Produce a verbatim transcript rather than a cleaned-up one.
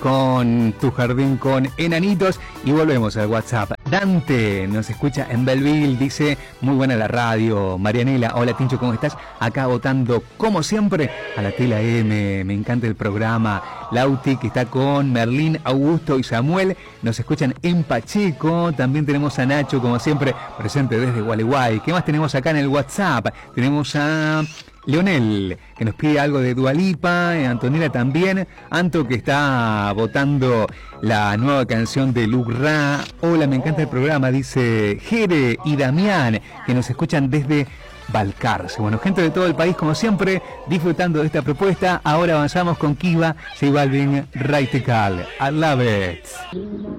con Tu Jardín con Enanitos. Y volvemos al WhatsApp. Dante nos escucha en Belleville, dice: muy buena la radio. Marianela, hola Tincho, ¿cómo estás? Acá votando como siempre a la Tela M, me encanta el programa. Lauti, que está con Merlín, Augusto y Samuel, nos escuchan en Pacheco. También tenemos a Nacho, como siempre, presente desde Gualeguay. ¿Qué más tenemos acá en el WhatsApp? Tenemos a Leonel, que nos pide algo de Dua Lipa, Antonella también, Anto, que está votando la nueva canción de Luc Ra. Hola, me encanta el programa, dice Jere y Damián, que nos escuchan desde Balcarce. Bueno, gente de todo el país, como siempre, disfrutando de esta propuesta. Ahora avanzamos con Kiva, J Balvin, Right Call. I love it.